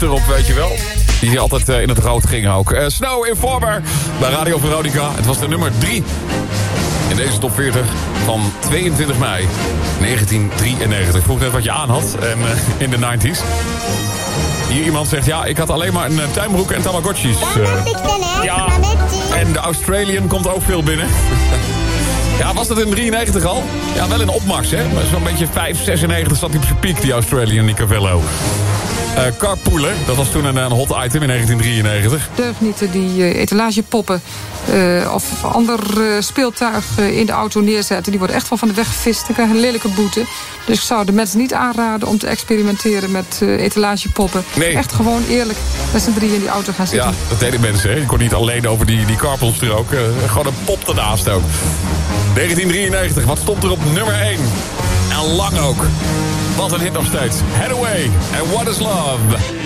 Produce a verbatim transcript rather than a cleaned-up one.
erop, weet je wel. Die altijd uh, in het rood ging ook. Uh, Snow Informer bij Radio Veronica. Het was de nummer drie in deze top veertig van tweeëntwintig mei negentien drieënnegentig. Ik vroeg net wat je aan had en, uh, in de nineties. Hier iemand zegt, ja, ik had alleen maar een uh, tuinbroek en Tamagotchis. Uh, ja, en de Australian komt ook veel binnen. Ja, was dat in drieënnegentig al? Ja, wel in opmars, hè. Maar zo'n beetje vijf, zesennegentig zat hij op zijn piek, die Australian, die Cavello. Uh, carpoolen, dat was toen een, een hot item in negentien drieënnegentig. Deugd niet die uh, etalagepoppen uh, of ander uh, speeltuig uh, in de auto neerzetten. Die worden echt wel van de weg gevist. Die krijgen een lelijke boete. Dus ik zou de mensen niet aanraden om te experimenteren met uh, etalagepoppen. Nee. Echt gewoon eerlijk met z'n drieën in die auto gaan zitten. Ja, dat deden mensen, hè. Je kon niet alleen over die, die carpoolstrook. Uh, gewoon een pop ernaast ook. negentien drieënnegentig, wat stond er op nummer één? En lang ook. Wat een hit nog steeds. Hathaway en What is Love.